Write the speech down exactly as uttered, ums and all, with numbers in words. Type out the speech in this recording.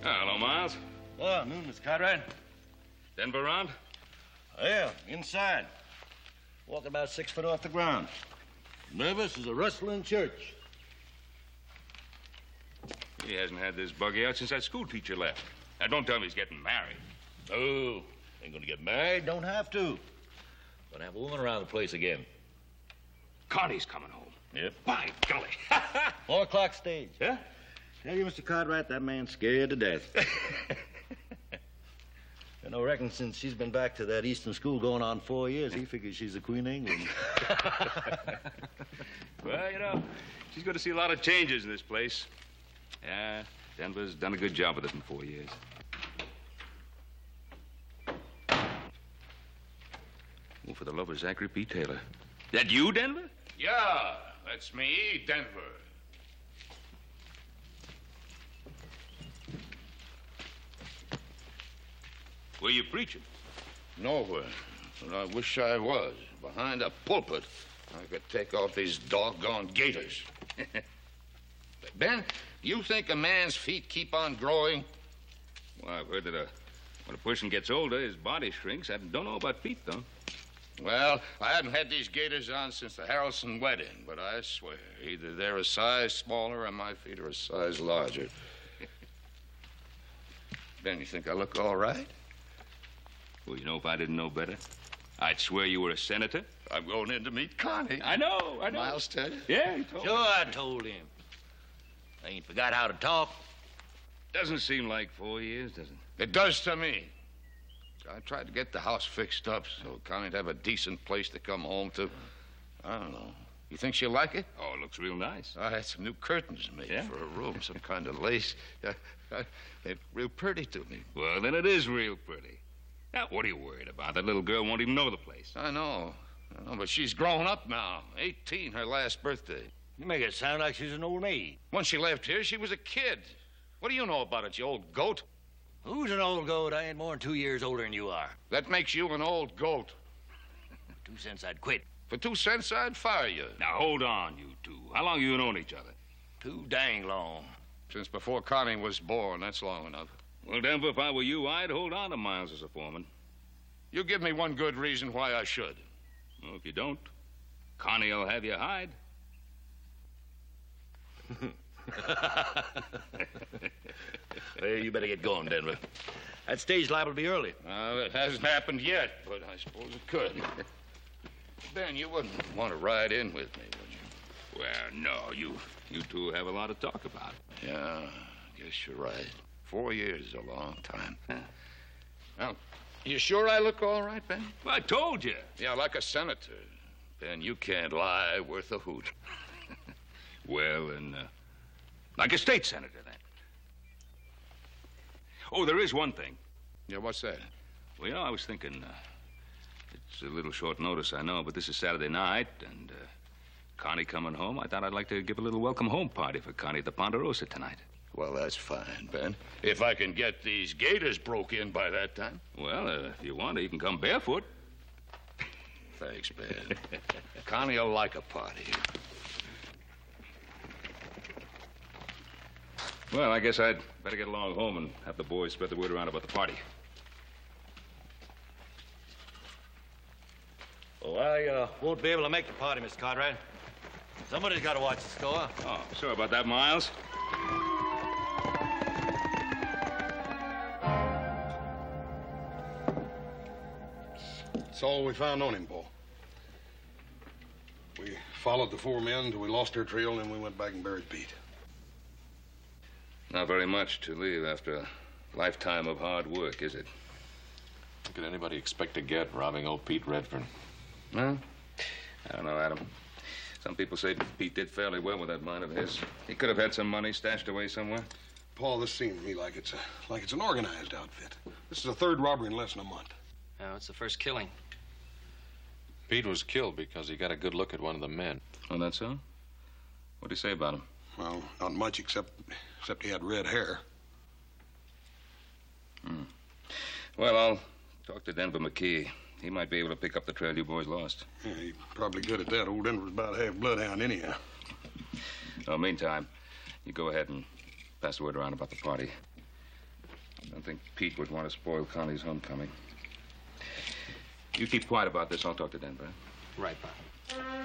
Hello, Miles. Oh, noon, Mister Cartwright. Denver around? Yeah, inside. Walking about six foot off the ground. Nervous as a rustling church. He hasn't had this buggy out since that school teacher left. Now, don't tell me he's getting married. Oh, ain't gonna get married, don't have to. Gonna have a woman around the place again. Connie's coming home. Yep. By golly. Four o'clock stage. Yeah? Tell you, Mister Cartwright, that man's scared to death. You know, reckon since she's been back to that Eastern school going on four years, he figures she's the Queen of England. Well, you know, she's going to see a lot of changes in this place. Yeah, Denver's done a good job with it in four years. Oh, for the love of Zachary P. Taylor. That you, Denver? Yeah, that's me, Denver. Where you preaching? Nowhere. But I wish I was. Behind a pulpit, I could take off these doggone gaiters. Ben, you think a man's feet keep on growing? Well, I've heard that a, when a person gets older, his body shrinks. I don't know about feet, though. Well, I haven't had these gaiters on since the Harrelson wedding, but I swear, either they're a size smaller or my feet are a size larger. Ben, you think I look all right? Well, you know, if I didn't know better, I'd swear you were a senator. I'm going in to meet Connie. I know, I know. Miles tell you? Yeah, he told Sure, me. I told him. I ain't forgot how to talk. Doesn't seem like four years, does it? It does to me. I tried to get the house fixed up so Connie'd have a decent place to come home to. I don't know. You think she'll like it? Oh, it looks real nice. I had some new curtains made Yeah? for her room, some kind of lace. Uh, uh, they're real pretty to me. Well, then it is real pretty. Now, what are you worried about? That little girl won't even know the place. I know. I know, but she's grown up now. eighteen, her last birthday. You make it sound like she's an old maid. When she left here, she was a kid. What do you know about it, you old goat? Who's an old goat? I ain't more than two years older than you are. That makes you an old goat. For two cents, I'd quit. For two cents, I'd fire you. Now, hold on, you two. How long you known each other? Too dang long. Since before Connie was born, that's long enough. Well, Denver, if I were you, I'd hold on to Miles as a foreman. You give me one good reason why I should. Well, if you don't, Connie'll have you hide. Well, you better get going, Denver. That stage liable to be early. Uh, it hasn't happened yet, but I suppose it could. Ben, you wouldn't want to ride in with me, would you? Well, no, you you two have a lot to talk about. Yeah, I guess you're right. Four years is a long time. Huh. Now, you sure I look all right, Ben? Well, I told you. Yeah, like a senator. Ben, you can't lie worth a hoot. Well, and, uh, like a state senator, then. Oh, there is one thing. Yeah, what's that? Well, you know, I was thinking, uh, it's a little short notice, I know, but this is Saturday night, and uh, Connie coming home. I thought I'd like to give a little welcome home party for Connie at the Ponderosa tonight. Well, that's fine, Ben. If I can get these gators broke in by that time. Well, uh, if you want to, you can come barefoot. Thanks, Ben. Connie'll like a party. Well, I guess I'd better get along home and have the boys spread the word around about the party. Oh, I uh, won't be able to make the party, Mister Cartwright. Somebody's got to watch the store. Oh, sorry about that, Miles. That's all we found on him, Paul. We followed the four men until we lost their trail, and then we went back and buried Pete. Not very much to leave after a lifetime of hard work, is it? What could anybody expect to get robbing old Pete Redfern? Well, I don't know, Adam. Some people say Pete did fairly well with that mine of his. He could have had some money stashed away somewhere. Paul, this seems to me like it's a, like it's an organized outfit. This is the third robbery in less than a month. No, it's the first killing. Pete was killed because he got a good look at one of the men. Oh, that's so? What'd he say about him? Well, not much except except he had red hair. Hmm. Well, I'll talk to Denver McKee. He might be able to pick up the trail you boys lost. Yeah, he's probably good at that. Old Denver's about half bloodhound anyhow. Well, meantime, you go ahead and pass the word around about the party. think Pete would want to spoil Connie's homecoming. You keep quiet about this. I'll talk to Denver. Right, Pop.